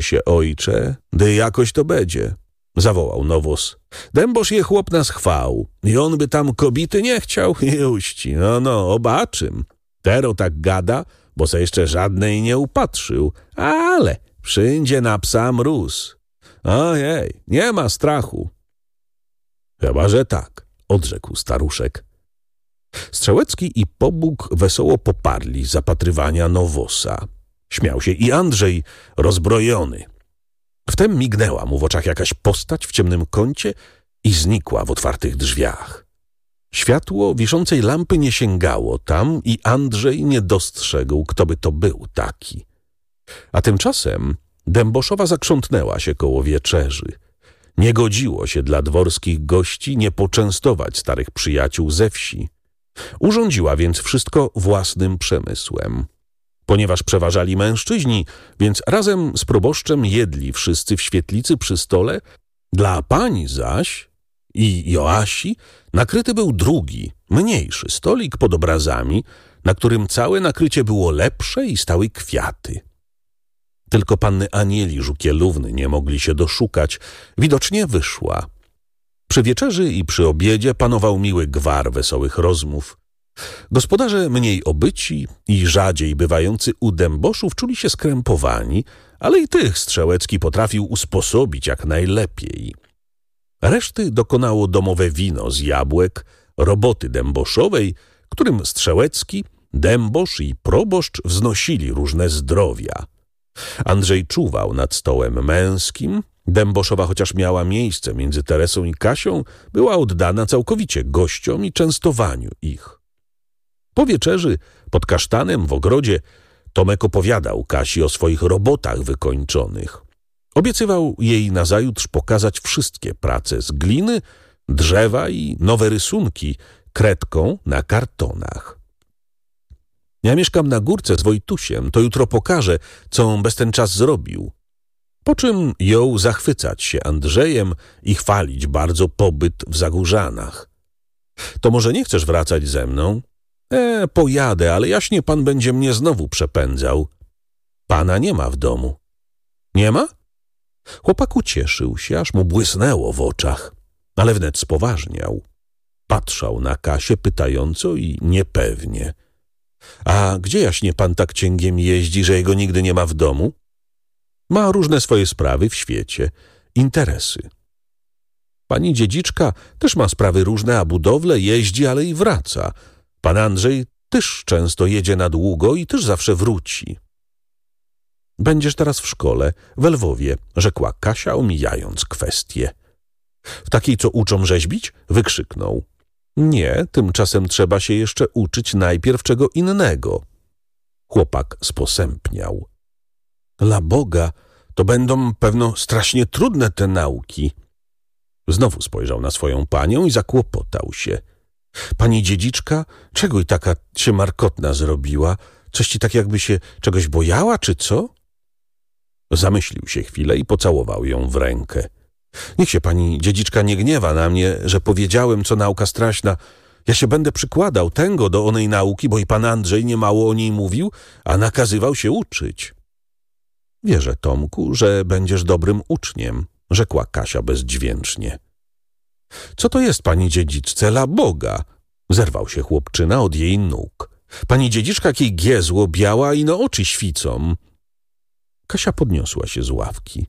się, ojcze, dy jakoś to będzie, zawołał Nowos. Dęboż je chłop nas chwał i on by tam kobity nie chciał. Juści, no, obaczym. Tero tak gada, bo se jeszcze żadnej nie upatrzył, ale wszędzie na psa mróz. Ojej, nie ma strachu. Chyba że tak, odrzekł staruszek. Strzałecki i Pobóg wesoło poparli zapatrywania Nowosa. Śmiał się i Andrzej, rozbrojony. Wtem mignęła mu w oczach jakaś postać w ciemnym kącie i znikła w otwartych drzwiach. Światło wiszącej lampy nie sięgało tam i Andrzej nie dostrzegł, kto by to był taki. A tymczasem Dęboszowa zakrzątnęła się koło wieczerzy. Nie godziło się dla dworskich gości nie poczęstować starych przyjaciół ze wsi. Urządziła więc wszystko własnym przemysłem. Ponieważ przeważali mężczyźni, więc razem z proboszczem jedli wszyscy w świetlicy przy stole. Dla pań zaś i Joasi nakryty był drugi, mniejszy stolik pod obrazami, na którym całe nakrycie było lepsze i stały kwiaty. Tylko panny Anieli Żukielówny nie mogli się doszukać. Widocznie wyszła. Przy wieczerzy i przy obiedzie panował miły gwar wesołych rozmów. Gospodarze mniej obyci i rzadziej bywający u Dęboszów czuli się skrępowani, ale i tych Strzałecki potrafił usposobić jak najlepiej. Reszty dokonało domowe wino z jabłek, roboty dęboszowej, którym Strzałecki, Dębosz i proboszcz wznosili różne zdrowia. Andrzej czuwał nad stołem męskim. Dęboszowa, chociaż miała miejsce między Teresą i Kasią, była oddana całkowicie gościom i częstowaniu ich. Po wieczerzy, pod kasztanem w ogrodzie, Tomek opowiadał Kasi o swoich robotach wykończonych. Obiecywał jej nazajutrz pokazać wszystkie prace z gliny, drzewa i nowe rysunki kredką na kartonach. Ja mieszkam na górce z Wojtusiem, to jutro pokażę, co on bez ten czas zrobił. Po czym jął zachwycać się Andrzejem i chwalić bardzo pobyt w Zagórzanach. To może nie chcesz wracać ze mną? Pojadę, ale jaśnie pan będzie mnie znowu przepędzał. Pana nie ma w domu. Nie ma? Chłopak ucieszył się, aż mu błysnęło w oczach, ale wnet spoważniał. Patrzał na Kasię pytająco i niepewnie. A gdzie jaśnie pan tak cięgiem jeździ, że jego nigdy nie ma w domu? Ma różne swoje sprawy w świecie, interesy. Pani dziedziczka też ma sprawy różne, a budowle jeździ, ale i wraca. Pan Andrzej też często jedzie na długo i też zawsze wróci. Będziesz teraz w szkole, w Lwowie, rzekła Kasia, omijając kwestię. W takiej, co uczą rzeźbić? Wykrzyknął. Nie, tymczasem trzeba się jeszcze uczyć najpierw czego innego. Chłopak sposępniał. Dla Boga, to będą pewno strasznie trudne te nauki. Znowu spojrzał na swoją panią i zakłopotał się. Pani dziedziczka, czego i taka się markotna zrobiła? Coś ci tak jakby się czegoś bojała, czy co? Zamyślił się chwilę i pocałował ją w rękę. Niech się pani dziedziczka nie gniewa na mnie, że powiedziałem, co nauka straśna. Ja się będę przykładał tęgo do onej nauki, bo i pan Andrzej niemało o niej mówił, a nakazywał się uczyć. Wierzę, Tomku, że będziesz dobrym uczniem, rzekła Kasia bezdźwięcznie. Co to jest, pani dziedziczce, la Boga? Zerwał się chłopczyna od jej nóg. Pani dziedziczka jakiej giezło biała i no oczy świcą. Kasia podniosła się z ławki.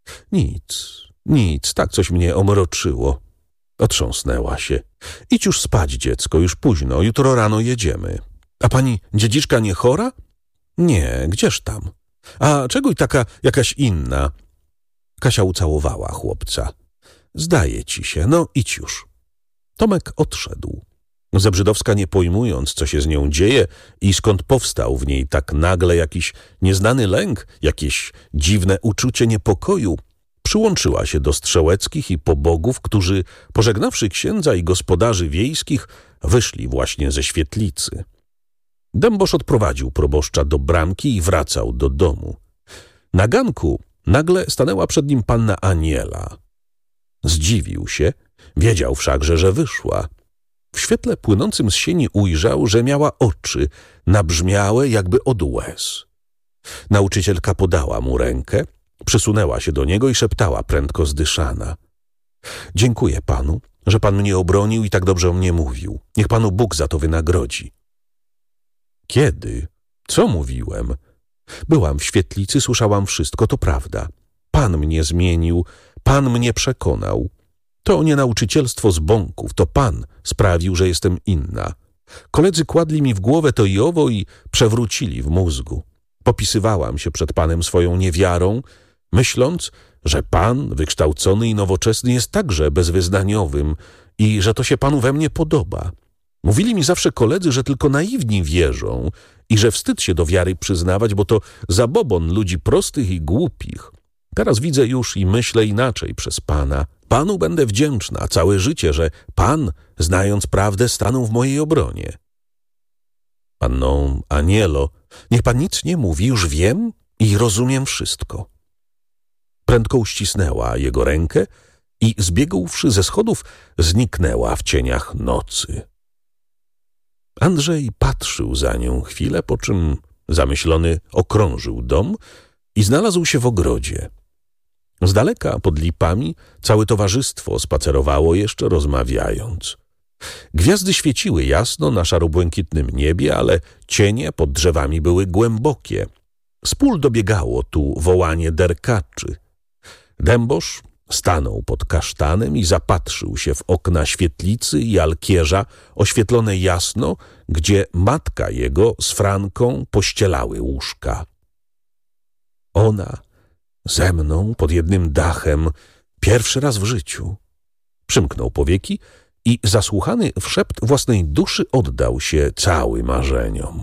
Nic, tak coś mnie omroczyło. Otrząsnęła się. Idź już spać, dziecko, już późno, jutro rano jedziemy. A pani dziedziczka nie chora? Nie, gdzież tam? A czego i taka jakaś inna? Kasia ucałowała chłopca. Zdaje ci się, no idź już. Tomek odszedł. Zebrzydowska, nie pojmując, co się z nią dzieje i skąd powstał w niej tak nagle jakiś nieznany lęk, jakieś dziwne uczucie niepokoju, przyłączyła się do Strzałeckich i pobogów, którzy, pożegnawszy księdza i gospodarzy wiejskich, wyszli właśnie ze świetlicy. Dębosz odprowadził proboszcza do bramki i wracał do domu. Na ganku nagle stanęła przed nim panna Aniela. Zdziwił się, wiedział wszakże, że wyszła. W świetle płynącym z sieni ujrzał, że miała oczy nabrzmiałe jakby od łez. Nauczycielka podała mu rękę, Przysunęła się do niego i szeptała prędko zdyszana. Dziękuję panu, że pan mnie obronił i tak dobrze o mnie mówił. Niech panu Bóg za to wynagrodzi. Kiedy? Co mówiłem? Byłam w świetlicy, słyszałam wszystko, to prawda. Pan mnie zmienił, pan mnie przekonał. To nie nauczycielstwo z bąków, to pan sprawił, że jestem inna. Koledzy kładli mi w głowę to i owo i przewrócili w mózgu. Popisywałam się przed panem swoją niewiarą, myśląc, że pan, wykształcony i nowoczesny, jest także bezwyznaniowym i że to się panu we mnie podoba. Mówili mi zawsze koledzy, że tylko naiwni wierzą i że wstyd się do wiary przyznawać, bo to zabobon ludzi prostych i głupich. Teraz widzę już i myślę inaczej przez pana. Panu będę wdzięczna całe życie, że pan, znając prawdę, stanął w mojej obronie. Panno Anielo, niech pan nic nie mówi, już wiem i rozumiem wszystko. Prędko uścisnęła jego rękę i zbiegłszy ze schodów, zniknęła w cieniach nocy. Andrzej patrzył za nią chwilę, po czym zamyślony okrążył dom i znalazł się w ogrodzie. Z daleka, pod lipami, całe towarzystwo spacerowało jeszcze, rozmawiając. Gwiazdy świeciły jasno na szaro-błękitnym niebie, ale cienie pod drzewami były głębokie. Z pól dobiegało tu wołanie derkaczy. Dębosz stanął pod kasztanem i zapatrzył się w okna świetlicy i alkierza oświetlone jasno, gdzie matka jego z Franką pościelały łóżka. Ona ze mną pod jednym dachem pierwszy raz w życiu. Przymknął powieki i zasłuchany w szept własnej duszy oddał się cały marzeniom.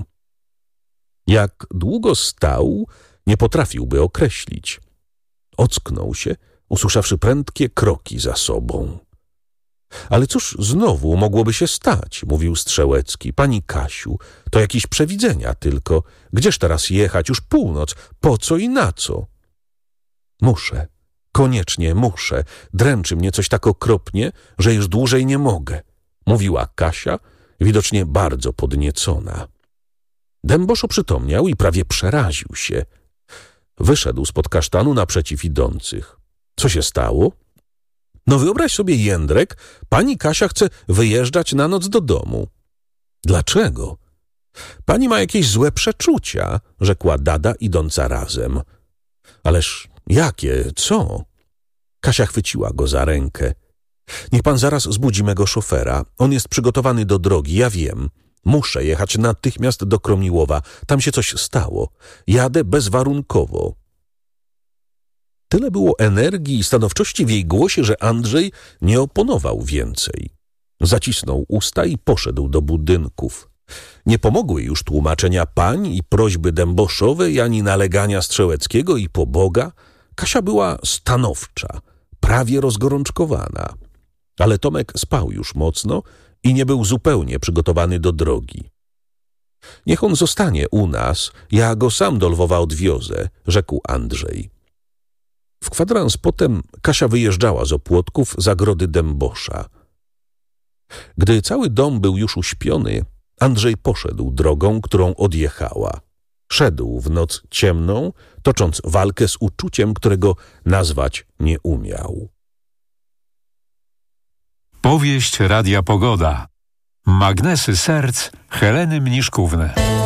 Jak długo stał, nie potrafiłby określić. Ocknął się, usłyszawszy prędkie kroki za sobą. Ale cóż znowu mogłoby się stać, mówił Strzałecki. Pani Kasiu, to jakieś przewidzenia tylko. Gdzież teraz jechać? Już północ. Po co i na co? Muszę, koniecznie muszę. Dręczy mnie coś tak okropnie, że już dłużej nie mogę, mówiła Kasia, widocznie bardzo podniecona. Dębosz oprzytomniał i prawie przeraził się. Wyszedł spod kasztanu naprzeciw idących. Co się stało? No wyobraź sobie, Jędrek, pani Kasia chce wyjeżdżać na noc do domu. Dlaczego? Pani ma jakieś złe przeczucia, rzekła Dada idąca razem. Ależ jakie? Co? Kasia chwyciła go za rękę. Niech pan zaraz zbudzi mego szofera. On jest przygotowany do drogi, ja wiem. Muszę jechać natychmiast do Kromiłowa. Tam się coś stało. Jadę bezwarunkowo. Tyle było energii i stanowczości w jej głosie, że Andrzej nie oponował więcej. Zacisnął usta i poszedł do budynków. Nie pomogły już tłumaczenia pań i prośby dęboszowej, ani nalegania Strzałeckiego i poboga. Kasia była stanowcza, prawie rozgorączkowana. Ale Tomek spał już mocno i nie był zupełnie przygotowany do drogi. Niech on zostanie u nas, ja go sam do Lwowa odwiozę, rzekł Andrzej. W kwadrans potem Kasia wyjeżdżała z Opłotków zagrody Dębosza. Gdy cały dom był już uśpiony, Andrzej poszedł drogą, którą odjechała. Szedł w noc ciemną, tocząc walkę z uczuciem, którego nazwać nie umiał. Powieść Radia Pogoda. Magnesy serc Heleny Mniszkówny.